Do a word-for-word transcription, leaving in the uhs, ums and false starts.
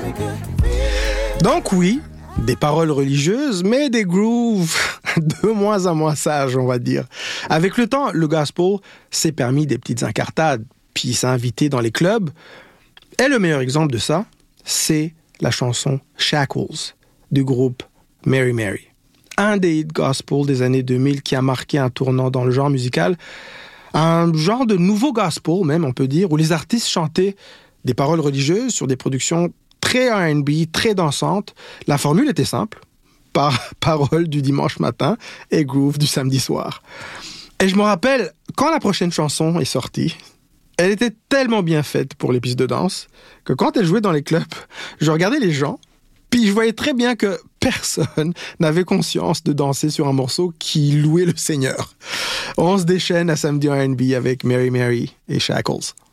Donc oui, des paroles religieuses, mais des grooves de moins en moins sages, on va dire. Avec le temps, le gospel s'est permis des petites incartades, puis s'est invité dans les clubs. Et le meilleur exemple de ça, c'est la chanson Shackles du groupe Mary Mary. Un des hits gospel des années deux mille qui a marqué un tournant dans le genre musical. Un genre de nouveau gospel, même, on peut dire, où les artistes chantaient des paroles religieuses sur des productions très R and B, très dansantes. La formule était simple. Par paroles du dimanche matin et groove du samedi soir. Et je me rappelle, quand la prochaine chanson est sortie, elle était tellement bien faite pour les pistes de danse que quand elle jouait dans les clubs, je regardais les gens, puis je voyais très bien que personne n'avait conscience de danser sur un morceau qui louait le Seigneur. On se déchaîne à samedi R and B avec Mary Mary et Shackles.